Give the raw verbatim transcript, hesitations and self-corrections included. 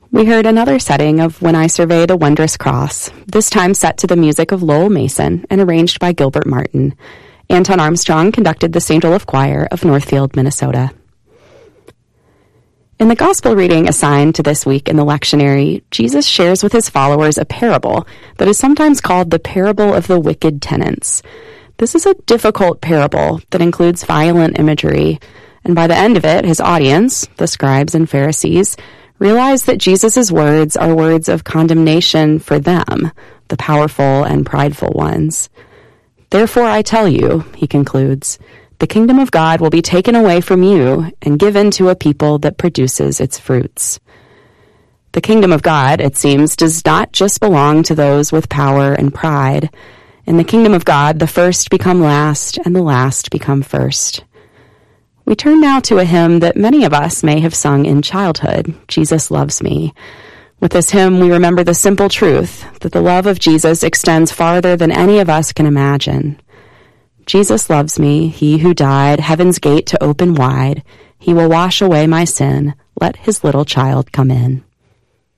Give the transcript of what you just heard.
We heard another setting of When I Survey the Wondrous Cross, this time set to the music of Lowell Mason and arranged by Gilbert Martin. Anton Armstrong conducted the Saint Olaf Choir of Northfield, Minnesota. In the gospel reading assigned to this week in the lectionary, Jesus shares with his followers a parable that is sometimes called the parable of the wicked tenants. This is a difficult parable that includes violent imagery, and by the end of it, his audience, the scribes and Pharisees, realize that Jesus' words are words of condemnation for them, the powerful and prideful ones. Therefore I tell you, he concludes, the kingdom of God will be taken away from you and given to a people that produces its fruits. The kingdom of God, it seems, does not just belong to those with power and pride. In the kingdom of God, the first become last and the last become first. We turn now to a hymn that many of us may have sung in childhood, Jesus Loves Me. With this hymn, we remember the simple truth that the love of Jesus extends farther than any of us can imagine. Jesus loves me, he who died, heaven's gate to open wide. He will wash away my sin. Let his little child come in.